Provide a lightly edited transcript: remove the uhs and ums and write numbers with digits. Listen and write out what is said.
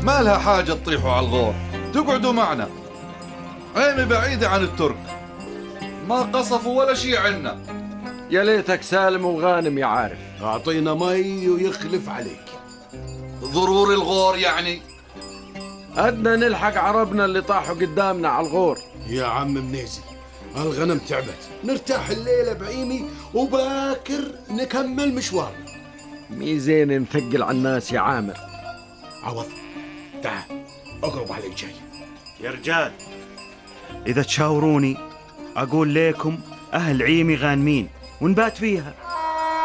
ما لها حاجة تطيحوا على الغور، تقعدوا معنا. عيمي بعيدة عن الترك، ما قصفوا ولا شي عنا. يا ليتك سالم وغانم يا عارف. أعطينا مي ويخلف عليك. ضروري الغور يعني؟ أدنا نلحق عربنا اللي طاحوا قدامنا على الغور. يا عم منيزي، الغنم تعبت، نرتاح الليلة بعيمي وباكر نكمل مشوارنا. مي زين نثقل على الناس يا عامر. عوض تعال اقرب علي شيء. يا رجال، إذا تشاوروني أقول ليكم أهل عيمي غانمين ونبات فيها.